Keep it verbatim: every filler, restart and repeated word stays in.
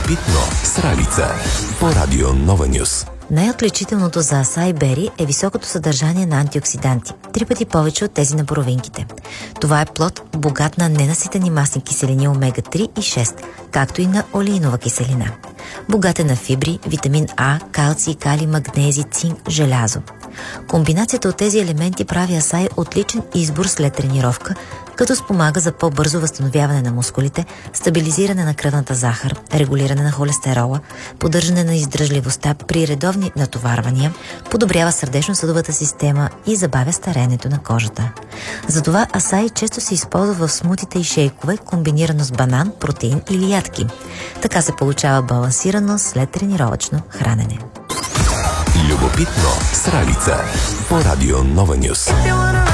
Любопитно с Ралица по Радио Нова Нюс. Най-отличителното за асай бери е високото съдържание на антиоксиданти, три пъти повече от тези на боровинките. Това е плод богат на ненаситени масни киселини омега три и шест, както и на олеинова киселина. Богат е на фибри, витамин А, калций, калий, магнези, цинк, желязо. Комбинацията от тези елементи прави асай отличен избор след тренировка, като спомага за по-бързо възстановяване на мускулите, стабилизиране на кръвната захар, регулиране на холестерола, поддържане на издръжливостта при редовни натоварвания, подобрява сърдечно-съдовата система и забавя стареенето на кожата. Затова асай често се използва в смутите и шейкове, комбинирано с банан, протеин или ядки. Така се получава балансирано след тренировъчно хранене. Любопитно с Ралица по Радио Нова Нюс.